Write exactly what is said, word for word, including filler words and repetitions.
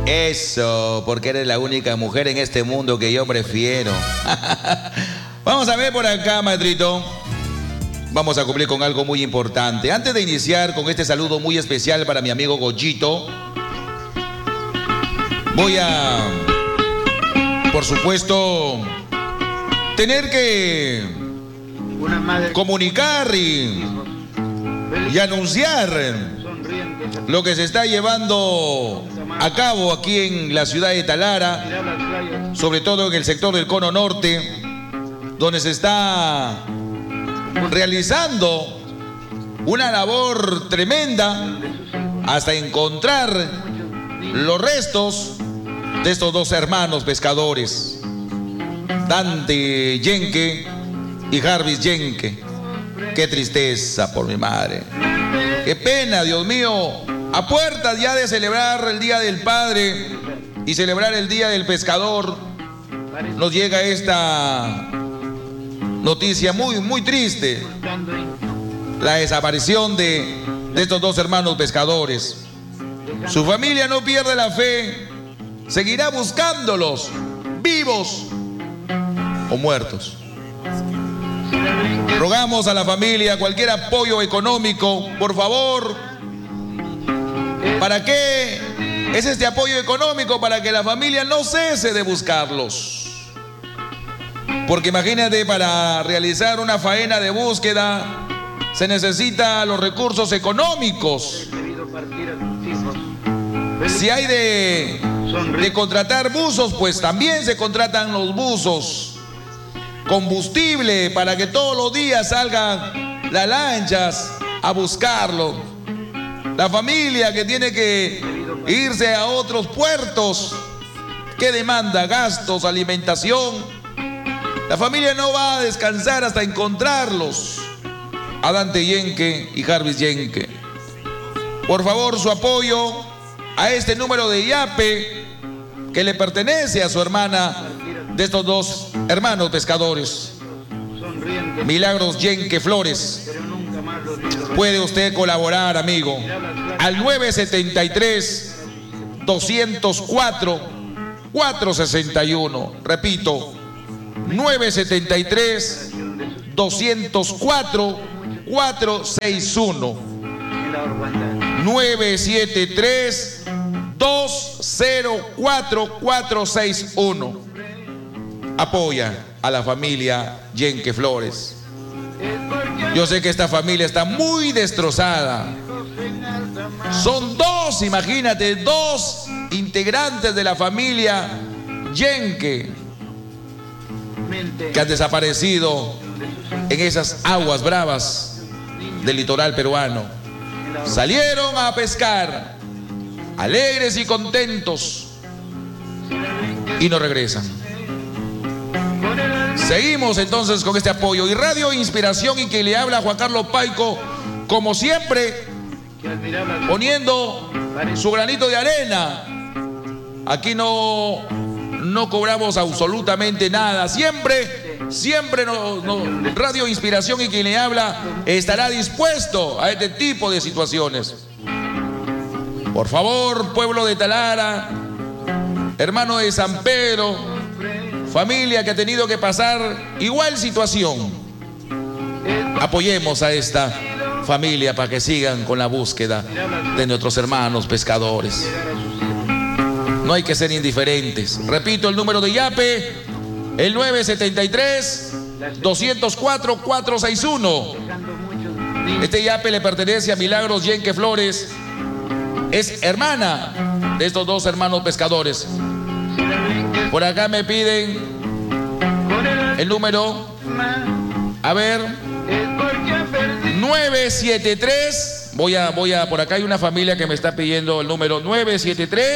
Eso, porque eres la única mujer en este mundo que yo prefiero. Vamos a ver por acá, maestrito. Vamos a cumplir con algo muy importante. Antes de iniciar con este saludo muy especial para mi amigo Goyito, voy a, por supuesto, tener que comunicar y, y anunciar lo que se está llevando a cabo aquí en la ciudad de Talara, sobre todo en el sector del Cono Norte, donde se está realizando una labor tremenda hasta encontrar los restos de estos dos hermanos pescadores, Dante Yenque y Jarvis Yenque. Qué tristeza por mi madre. Qué pena, Dios mío. A puertas ya de celebrar el Día del Padre y celebrar el Día del Pescador, nos llega esta noticia muy, muy triste. La desaparición de, de estos dos hermanos pescadores. Su familia no pierde la fe. Seguirá buscándolos, vivos o muertos. Rogamos a la familia cualquier apoyo económico, por favor. ¿Para qué es este apoyo económico? Para que la familia no cese de buscarlos. Porque imagínate, para realizar una faena de búsqueda se necesitan los recursos económicos. Si hay de, de contratar buzos, pues también se contratan los buzos. Combustible para que todos los días salgan las lanchas a buscarlo. La familia que tiene que irse a otros puertos, que demanda gastos, alimentación. La familia no va a descansar hasta encontrarlos, a Dante Yenque y Jarvis Yenque. Por favor, su apoyo a este número de Yape que le pertenece a su hermana de estos dos hermanos pescadores, Milagros Yenque Flores. Puede usted colaborar, amigo, al nueve setenta y tres, doscientos cuatro, cuatrocientos sesenta y uno. Repito, nueve setenta y tres, doscientos cuatro, cuatrocientos sesenta y uno. nueve siete tres, dos cero cuatro, cuatro seis uno. Apoya a la familia Yenque Flores. Yo sé que esta familia está muy destrozada. Son dos, imagínate, dos integrantes de la familia Yenque que han desaparecido en esas aguas bravas del litoral peruano. Salieron a pescar, alegres y contentos, y no regresan. Seguimos entonces con este apoyo. Y Radio Inspiración, y que le habla Juan Carlos Paico, como siempre, poniendo su granito de arena. Aquí no, no cobramos absolutamente nada. Siempre, siempre no, no, Radio Inspiración, y quien le habla, estará dispuesto a este tipo de situaciones. Por favor, pueblo de Talara, hermano de San Pedro, familia que ha tenido que pasar igual situación, apoyemos a esta familia para que sigan con la búsqueda de nuestros hermanos pescadores. No hay que ser indiferentes. Repito el número de Yape, el nueve setenta y tres, doscientos cuatro, cuatrocientos sesenta y uno. Este Yape le pertenece a Milagros Yenque Flores. Es hermana de estos dos hermanos pescadores. Por acá me piden el número, a ver, nueve siete tres. Voy a, voy a, por acá hay una familia que me está pidiendo el número nueve siete tres.